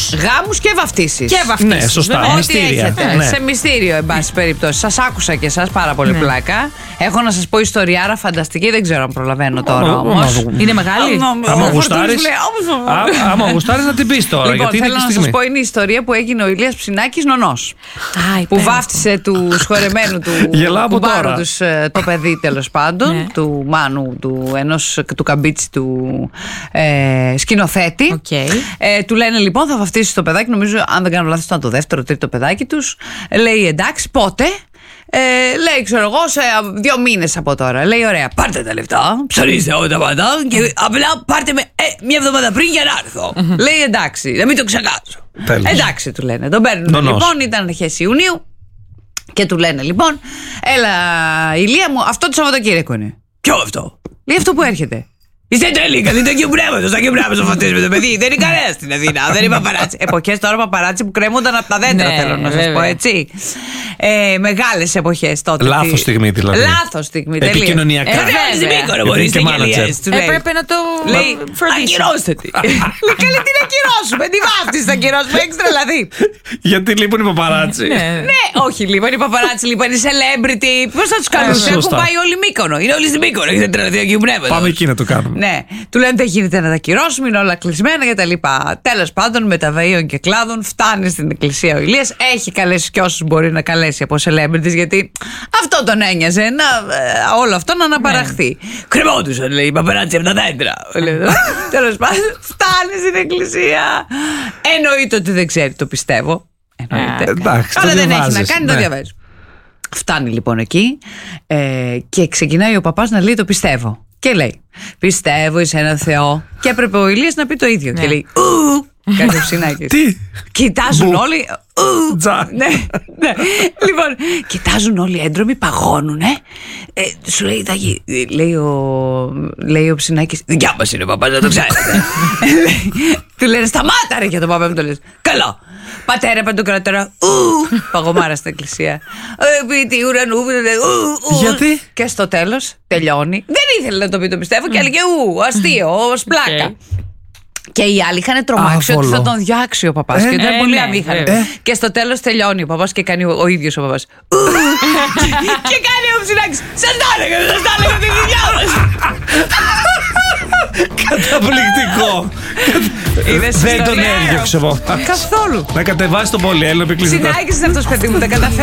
Γάμους και βαφτίσεις. Ναι, σωστά. Ό,τι Μυστήρια. έχετε. Ναι. Σε μυστήριο, εν πάση περιπτώσει. Σας άκουσα και εσάς πάρα πολύ πλάκα. Έχω να σας πω ιστοριάρα φανταστική, δεν ξέρω αν προλαβαίνω τώρα όμως. Είναι μεγάλη. Άμα γουστάρεις να την πεις τώρα. Λοιπόν, γιατί θέλω είναι να και σας στιγμή. πω, είναι η ιστορία που έγινε ο Ηλίας Ψινάκης νονός. Που Που βάφτισε του σχορεμένου του Γελάω από κουμπάρου τώρα. τους, το παιδί τέλος πάντων, Ναι. του Μάνου, του Καμπίτσι, του σκηνοθέτη. Του λένε λοιπόν θα βαφτίσεις το παιδάκι, νομίζω αν δεν κάνω λάθος ήταν το δεύτερο, τρίτο παιδάκι τους. Λέει εντάξει πότε? Λέει ξέρω εγώ σε 2 μήνες από τώρα. Λέει ωραία, πάρτε τα λεφτά, ψωνίστε όλα τα πάντα και απλά πάρτε με μια εβδομάδα πριν για να έρθω. Λέει εντάξει, να μην το ξεχάσω. Τέλος. Εντάξει του λένε, τον παίρνουν λοιπόν, ήταν αρχές Ιουνίου και του λένε λοιπόν έλα Ηλία μου, αυτό το Σαββατοκύριακο είναι. Ποιο αυτό? Λέει αυτό που έρχεται. Είστε τρελοί, καθίστε εκεί πνεύματος, θα και πνεύματος φωτίζει με το παιδί. Δεν είναι κανένα στην Αθήνα, δεν είναι παπαράτσι. Εποχές τώρα παπαράτσι που κρέμονταν από τα δέντρα, Ναι, θέλω να σας πω έτσι. Μεγάλες εποχές τότε. Λάθος στιγμή δηλαδή. Λάθος στιγμή, τελείως. Επικοινωνιακά. Στην Μύκονο, μπορείς και Γελίες. Έπρεπε να το φροντίσει. Ακυρώστε τη. Λέει καλή τι να ακυρώσουμε, τι βάφτιση θα ακυρώσουμε, έχεις τρελαθεί. Γιατί λείπουν οι παπαράτσι. Ναι, όχι λείπαν οι παπαράτσι, λείπαν οι celebrity. Πώς θα τους κάνουν, έχουν πάει όλοι Μύκονο. Είναι όλοι στην Μύκονο, έχετε τρελαθεί εκεί που πνεύματος. Πάμε εκεί να το κάνουμε. Ναι, του λένε δεν γίνεται να τα ακυρώσουμε, είναι όλα κλεισμένα κτλ. Τέλος πάντων, με τα βαΐων και κλάδων φτάνει στην εκκλησία ο Ηλίας. Έχει καλέσει και όσους μπορεί να καλέσει από celebrities, γιατί αυτό τον ένοιαζε, όλο αυτό να αναπαραχθεί. Κρεμόντουσαν, λέει, οι παπαράτσι από τα δέντρα. Τέλος πάντων, φτάνει στην εκκλησία. Εννοείται ότι δεν ξέρει, το πιστεύω. Εννοείται. Εντάξει, Αλλά το δεν έχει να διαβάζεις, κάνει, ναι. το διαβάζει. Φτάνει λοιπόν εκεί και ξεκινάει ο παπάς να λέει το πιστεύω. Και λέει πιστεύω εις έναν Θεό. Και έπρεπε ο Ηλίας να πει το ίδιο. Και λέει κάτι ο Ψινάκης. Τι? Κοιτάζουν όλοι. Τζα. Ναι. Λοιπόν, κοιτάζουν όλοι έντρομοι, παγώνουνε. Σου λέει λέει ο Ψινάκης, δικιά μας είναι ο παπάς, να το ξέρετε. Του λένε σταμάτα ρε για τον παπά μου, το λες. Καλό. Πατέρα Παντοκράτορα, παγωμάρα στην εκκλησία. Ποιητή ουρανού, Γιατί? Και στο τέλος τελειώνει. Δεν ήθελε να το πει το πιστεύω και έλεγε αστείο, ως πλάκα. Και οι άλλοι είχαν τρομάξει ότι θα τον διάξει ο παπάς. Και ήταν πολύ αμήχανο. Και στο τέλος τελειώνει ο παπάς και κάνει ο ίδιος ο παπάς. Και κάνει ο Ψινάκης. Σας τα έλεγα τη δουλειά μας. Καταπληκτικό. Δεν τον έδιωξε εγώ. Καθόλου. Να κατεβάσει τον Πολυέλληνα επικοινωνία. Ψινάκης είναι αυτός παιδί μου, δεν καταφέρει.